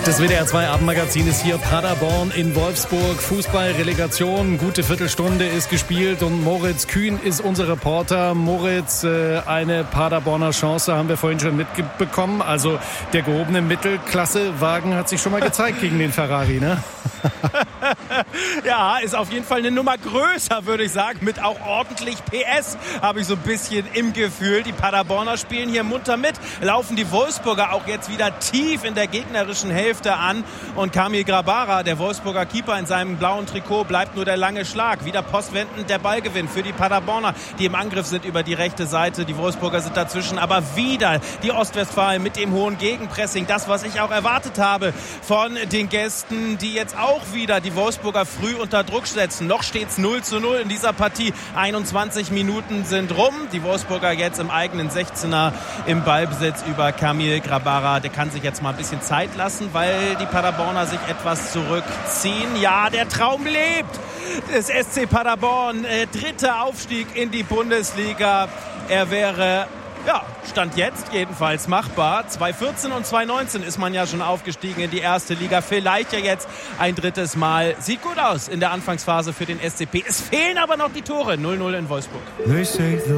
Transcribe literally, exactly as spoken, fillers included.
Das W D R zwei Abendmagazin ist hier. Paderborn in Wolfsburg. Fußball-Relegation. Gute Viertelstunde ist gespielt und Moritz Kühn ist unser Reporter. Moritz, äh, eine Paderborner Chance haben wir vorhin schon mitbekommen. Also der gehobene Mittelklasse-Wagen hat sich schon mal gezeigt gegen den Ferrari, ne? Ja, ist auf jeden Fall eine Nummer größer, würde ich sagen. Mit auch ordentlich P S habe ich so ein bisschen im Gefühl. Die Paderborner spielen hier munter mit. Laufen die Wolfsburger auch jetzt wieder tief in der gegnerischen Hälfte an. Und Kamil Grabara, der Wolfsburger Keeper in seinem blauen Trikot, bleibt nur der lange Schlag. Wieder postwendend der Ballgewinn für die Paderborner, die im Angriff sind über die rechte Seite. Die Wolfsburger sind dazwischen. Aber wieder die Ostwestfalen mit dem hohen Gegenpressing. Das, was ich auch erwartet habe von den Gästen, die jetzt auch wieder die Wolfsburger früh unter Druck setzen. Noch steht es null zu null in dieser Partie. einundzwanzig Minuten sind rum. Die Wolfsburger jetzt im eigenen sechzehner im Ballbesitz über Kamil Grabara. Der kann sich jetzt mal ein bisschen Zeit lassen, weil die Paderborner sich etwas zurückziehen. Ja, der Traum lebt. Das S C Paderborn, äh, dritter Aufstieg in die Bundesliga. Er wäre... Ja, Stand jetzt jedenfalls machbar. zweitausendvierzehn und zweitausendneunzehn ist man ja schon aufgestiegen in die erste Liga. Vielleicht ja jetzt ein drittes Mal. Sieht gut aus in der Anfangsphase für den S C P. Es fehlen aber noch die Tore. null null in Wolfsburg.